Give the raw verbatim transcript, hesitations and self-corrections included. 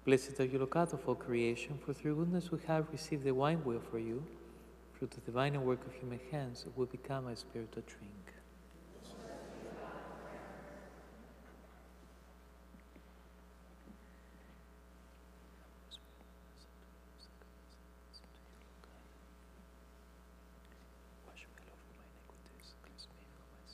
Blessed are you, Lord God of all creation, for through your goodness we have received the wine we offer you. Fruit of the divine and work of human hands, will become a spiritual drink.